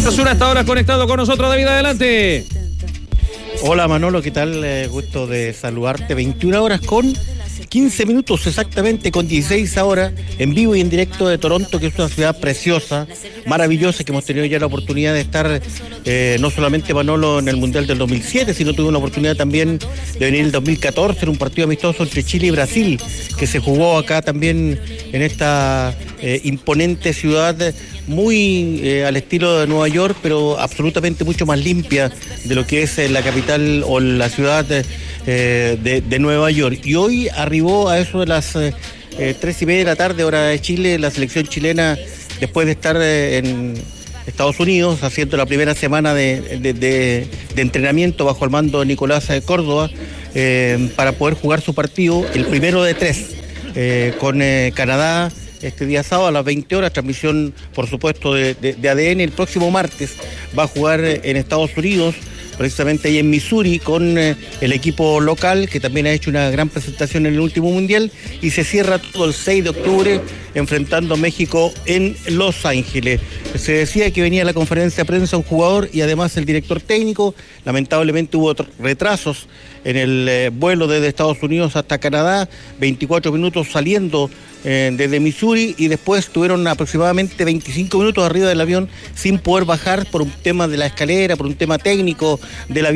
Osasuna hasta ahora conectado con nosotros. David, adelante. Hola Manolo, ¿qué tal? Gusto de saludarte. 21 horas con 15 minutos exactamente, con 16 ahora, en vivo y en directo de Toronto, que es una ciudad preciosa, maravillosa, que hemos tenido ya la oportunidad de estar, no solamente Manolo en el Mundial del 2007, sino tuve una oportunidad también de venir en el 2014 en un partido amistoso entre Chile y Brasil, que se jugó acá también en esta imponente ciudad, muy al estilo de Nueva York, pero absolutamente mucho más limpia de lo que es la capital o la ciudad de Nueva York. Y hoy arribó a eso de las 3:30 de la tarde, hora de Chile, la selección chilena, después de estar en Estados Unidos haciendo la primera semana de entrenamiento bajo el mando de Nicolás Córdoba, para poder jugar su partido, el primero de 3, con Canadá, este día sábado a las 20 horas, transmisión por supuesto de ADN. El próximo martes va a jugar en Estados Unidos, precisamente ahí en Missouri, con el equipo local, que también ha hecho una gran presentación en el último Mundial, y se cierra todo el 6 de octubre enfrentando a México en Los Ángeles. Se decía que venía a la conferencia de prensa un jugador y además el director técnico. Lamentablemente hubo retrasos en el vuelo desde Estados Unidos hasta Canadá, 24 minutos saliendo desde Missouri, y después tuvieron aproximadamente 25 minutos arriba del avión sin poder bajar por un tema de la escalera, por un tema técnico del avión.